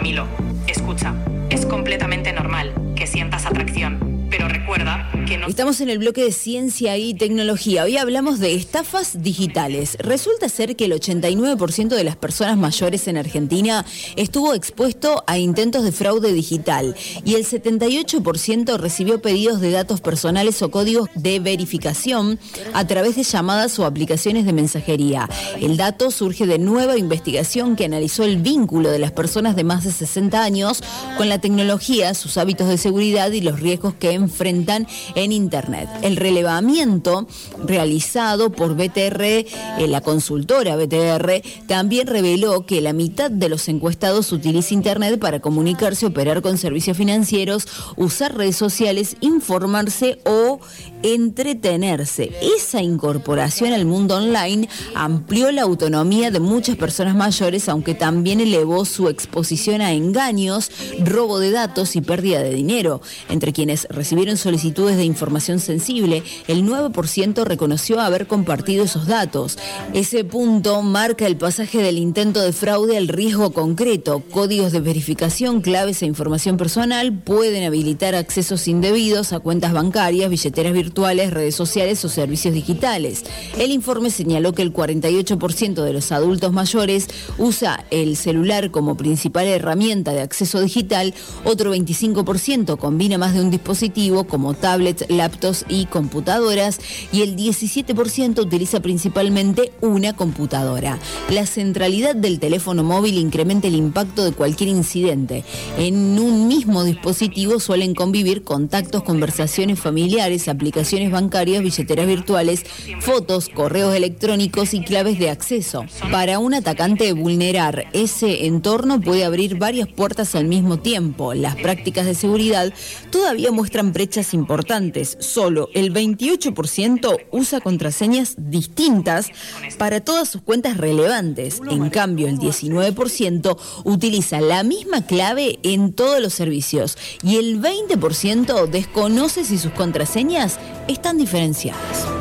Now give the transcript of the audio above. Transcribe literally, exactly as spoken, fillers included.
Camilo, escucha, es completamente normal que sientas atracción, pero recuerda que no... Estamos en el bloque de ciencia y tecnología. Hoy hablamos de estafas digitales. Resulta ser que el ochenta y nueve por ciento de las personas mayores en Argentina estuvo expuesto a intentos de fraude digital y el setenta y ocho por ciento recibió pedidos de datos personales o códigos de verificación a través de llamadas o aplicaciones de mensajería. El dato surge de nueva investigación que analizó el vínculo de las personas de más de sesenta años con la tecnología, sus hábitos de seguridad y los riesgos que enfrentan en Internet. El relevamiento realizado por B T R, eh, la consultora B T R, también reveló que la mitad de los encuestados utiliza Internet para comunicarse, operar con servicios financieros, usar redes sociales, informarse o entretenerse. Esa incorporación al mundo online amplió la autonomía de muchas personas mayores, aunque también elevó su exposición a engaños, robo de datos y pérdida de dinero. Entre quienes recibieron solicitudes de información sensible, el nueve por ciento reconoció haber compartido esos datos. Ese punto marca el pasaje del intento de fraude al riesgo concreto. Códigos de verificación, claves e información personal pueden habilitar accesos indebidos a cuentas bancarias, billeteras virtuales, redes sociales o servicios digitales. El informe señaló que el cuarenta y ocho por ciento de los adultos mayores usa el celular como principal herramienta de acceso digital, otro veinticinco por ciento combina más de un dispositivo como tablets, laptops y computadoras y el diecisiete por ciento utiliza principalmente una computadora. La centralidad del teléfono móvil incrementa el impacto de cualquier incidente. En un mismo dispositivo suelen convivir contactos, conversaciones familiares, aplicaciones bancarias, billeteras virtuales, fotos, correos electrónicos y claves de acceso. Para un atacante, vulnerar ese entorno puede abrir varias puertas al mismo tiempo. Las prácticas de seguridad todavía muestran brechas importantes. Solo el veintiocho por ciento usa contraseñas distintas para todas sus cuentas relevantes. En cambio, el diecinueve por ciento utiliza la misma clave en todos los servicios y el veinte por ciento desconoce si sus contraseñas están diferenciadas.